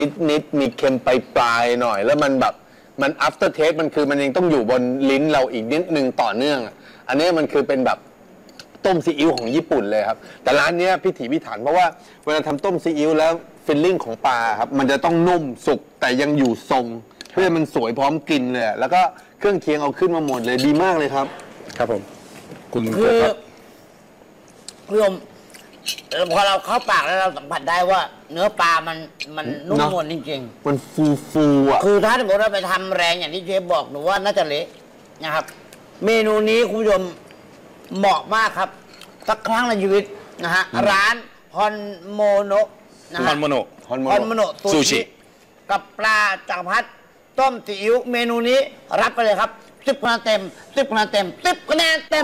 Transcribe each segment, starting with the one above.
นิดมีเค็มปลายหน่อยแล้วมันแบบมัน after taste มันคือมันยังต้องอยู่บนลิ้นเราอีกนิดนึงต่อเนื่องอันนี้มันคือเป็นแบบต้มซีอิ๊วของญี่ปุ่นเลยครับแต่ร้านนี้พิถีพิถันเพราะว่าเวลาทำต้มซีอิ๊วแล้วฟิลลิ่งของปลาครับมันจะต้องนุ่มสุกแต่ยังอยู่ทรงเพื่อมันสวยพร้อมกินเลยแล้วก็เครื่องเคียงเอาขึ้นมาหมดเลยดีมากเลยครับครับผมคุณคือผู้ชมพอเราเข้าปากแล้วเราสัมผัสได้ว่า เนื้อปลามันนุ่มนวลจริงมันฟูอ่ะๆคือถ้าสมมติเราไปทำแรงอย่างที่เชฟบอกหนูว่าน่าจะเละนะครับ เมนูนี้คุณผู้ชมเหมาะมากครับสักครั้งในชีวิตนะฮะร้านฮอนโมโนะนะฮะฮอนโมโนะฮอนโมโนะซูชิกับปลาจักรพรรดิต้มซีอิ๊วเมนูนี้รับไปเลยครับ10 คะแนนเต็ม10 คะแนนเต็ม10 คะแนนเต็ม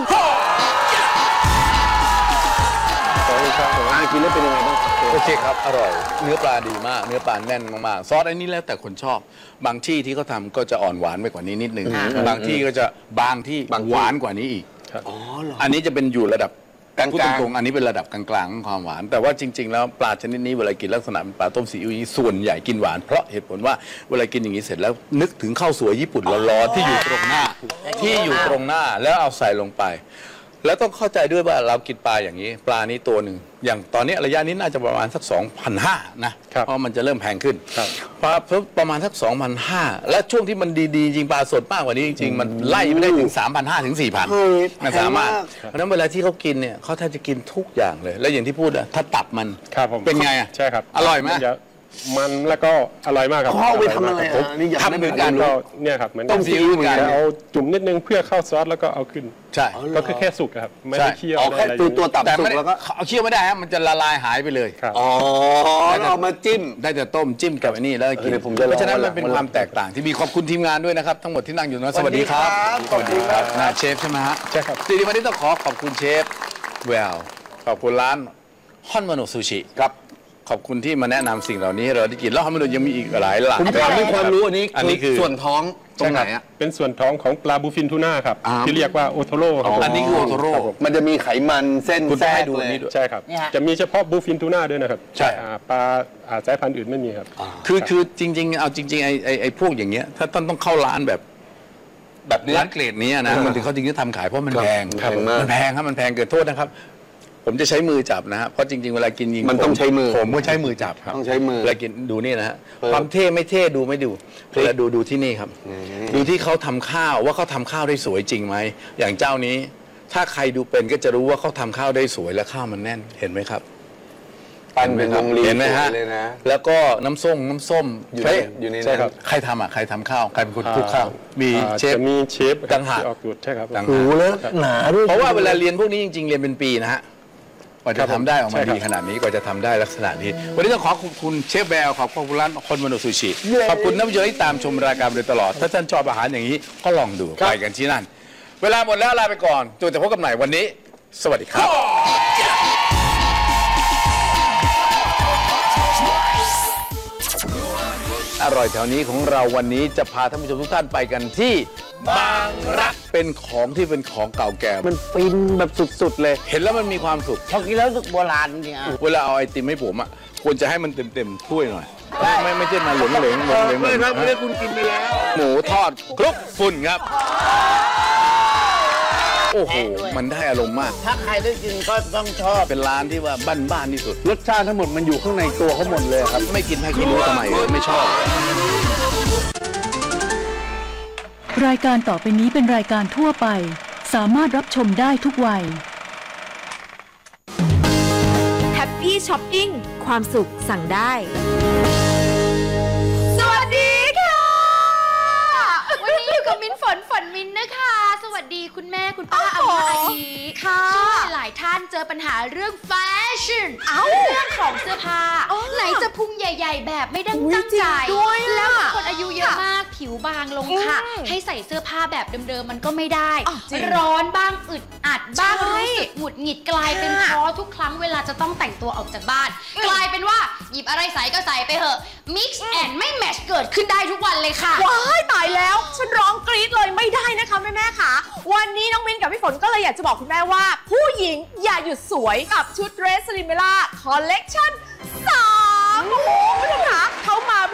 กินแล้วเป็นยังไงบ้างครับโอเคครับอร่อยเนื้อปลาดีมากเนื้อปลาแน่นมากๆซอสอันนี้แล้วแต่คนชอบบางที่ที่เขาทำก็จะอ่อนหวานไปกว่านี้นิดนึงบางที่ก็จะบางที่หวานกว่านี้อีกอันนี้จะเป็นอยู่ระดับพูดตรงๆอันนี้เป็นระดับกลางๆของความหวานแต่ว่าจริงๆแล้วปลาชนิดนี้เวลากินลักษณะเป็นปลาต้มซีอิ๊วส่วนใหญ่กินหวานเพราะเหตุผลว่าเวลากินอย่างนี้เสร็จแล้วนึกถึงข้าวสวยญี่ปุ่นร้อนๆที่อยู่ตรงหน้าแล้วเอาใส่ลงไปแล้วต้องเข้าใจด้วยว่าเรากินปลาอย่างนี้ปลานี้ตัวหนึ่งอย่างตอนนี้ระยะนี้น่าจะประมาณสัก 2,500 นะเพราะมันจะเริ่มแพงขึ้นปลาประมาณสัก 2,500 และช่วงที่มันดีๆจริงปลาสดมากกว่านี้จริงๆมันไล่ไม่ได้ถึง 3,500 ถึง 4,000 มันสามารถเพราะนั้นเวลาที่เขากินเนี่ยเขาแทบจะกินทุกอย่างเลยแล้วอย่างที่พูดอะถ้าตับมันเป็นไงอะใช่ครับอร่อยไหมมันแล้วก็อร่อยมากครับเขาเอาไปทำอะไรทำเหมือนกันเนี่ยครับเหมือนต้มซีอิ๊วเหมือนกันเอาจุ่มนิดนึงเพื่อเข้าซอสแล้วก็เอาขึ้นใช่ก็คือแค่สุกครับไม่ได้เคี่ยวแค่ตัวตับสุกแล้วก็เอาเคี่ยวไม่ได้ฮะมันจะละลายหายไปเลยอ๋อเรามาจิ้มได้แต่ต้มจิ้มกับอันนี้แล้วกินเพราะฉะนั้นมันเป็นความแตกต่างที่มีขอบคุณทีมงานด้วยนะครับทั้งหมดที่นั่งอยู่นะสวัสดีครับสวัสดีครับนาเชฟใช่ไหมฮะใช่ครับทีนี้วันนี้ต้องขอบคุณเชฟแววขอบคุณร้านฮอนโมโนะซูชิครับขอบคุณที่มาแนะนำสิ่งเหล่านี้ให้เราได้กินแล้วฮอนโมโนะยังมีอีกหลายหลากผมถามด้วยความรู้อันนี้คือส่วนท้องตรงไหนอ่ะเป็นส่วนท้องของปลาบูฟินทูน่าครับที่เรียกว่าโอโทโร่ครับอันนี้คือโอโทโร่มันจะมีไขมันเส้นแทรกเลยใช่ครับจะมีเฉพาะบูฟินทูน่าด้วยนะครับใช่ปลาสายพันธุ์อื่นไม่มีครับคือจริงๆเอาจริงๆไอ้พวกอย่างเงี้ยถ้าต้องเข้าร้านแบบร้านเกรดนี้นะมันถึงเขาจริงๆทำขายเพราะมันแพงมันแพงครับมันแพงเกินโทษนะครับผมจะใช้มือจับนะฮะเพราะจริงๆเวลากินยิงมันต้องใช้มือผมก็ใช้มือจับครับต้องใช้มือเวลากินดูนี่นะฮะความเท่ไม่เท่ดูไม่ดูเวลาดูที่นี่ครับดูที่เขาทำข้าวว่าเขาทำข้าวได้สวยจริงไหมอย่างเจ้านี้ถ้าใครดูเป็นก็จะรู้ว่าเขาทำข้าวได้สวยและข้าวมันแน่นเห็นไหมครับปั้นเป็นวงรีเห็นไหมฮะแล้วก็น้ำส้มอยู่ในนั้นใครทำใครทำข้าวใครเป็นคนคลุกข้าวมีเชฟต่างหากออกสูตรใช่ครับโอ้โหแล้วหนาด้วยเพราะว่าเวลาเรียนพวกนี้จริงๆเรียนเป็นปีนะฮะกว่าจะทำได้ออกมาดีขนาดนี้กว่าจะทำได้ลักษณะนี้วันนี้ต้องขอบคุณเชฟแบลขอบคุณร้านฮอนโมโนะซูชิขอบคุณท่านผู้ชมที่ตามชมรายการโดยตลอดถ้าท่านชอบอาหารอย่างนี้ก็ลองดูไปกันที่นั่นเวลาหมดแล้วลาไปก่อนจนจะพบกันใหม่วันนี้สวัสดีครับอร่อยแถวนี้ของเราวันนี้จะพาท่านผู้ชมทุกท่านไปกันที่บางรักเป็นของที่เป็นของเก่าแก่มันฟินแบบสุดๆเลยเห็นแล้วมันมีความสุขพอกินแล้วรู้สึกโบราณจริงๆเวลาเอาไอติมให้ผมควรจะให้มันเต็มถ้วยหน่อยไม่ใช่มาเหลงไม่ครับไม่ได้คุณกินไปแล้วหมูทอดคลุกฝุ่นครับโอ้โหมันได้อารมณ์มากถ้าใครได้กินก็ต้องชอบเป็นร้านที่ว่าบ้านที่สุดรสชาติทั้งหมดมันอยู่ข้างในตัวเขาหมดเลยครับไม่กินให้กินรู้ทำไมไม่ชอบรายการต่อไปนี้เป็นรายการทั่วไปสามารถรับชมได้ทุกวัยแฮปปี้ช้อปปิ้งความสุขสั่งได้สวัสดีค่ะวันนี้อยู่กับมิ้นฝนมิ้นนะคะสวัสดีคุณแม่คุณป้าอาม่าอาอีค่ะหลายท่านเจอปัญหาเรื่องแฟชั่นเรื่องของเสื้อผ้าไหนจะพุงใหญ่ๆแบบไม่ดังตั้งใจแล้วคนอายุเยอะมากผิวบางลงค่ะให้ใส่เสื้อผ้าแบบเดิมๆมันก็ไม่ได้ร้อนบ้างอึดอัดบ้างรู้สึกหงุดหงิดกลายเป็นท้อทุกครั้งเวลาจะต้องแต่งตัวออกจากบ้านกลายเป็นว่าหยิบอะไรใส่ก็ใส่ไปเหอะ mix and ไม่แมทช์เกิดขึ้นได้ทุกวันเลยค่ะว้ายตายแล้วฉันร้องกรี๊ดเลยไม่ได้นะคะแม่ค่ะวันนี้น้องมิ้นกับพี่ฝนก็เลยอยากจะบอกคุณแม่ว่าผู้หญิงอย่าหยุดสวยกับชุดเดรสลิเมล่าคอลเลกชัน3โอ้โหคุณผู้ชมคะเขามา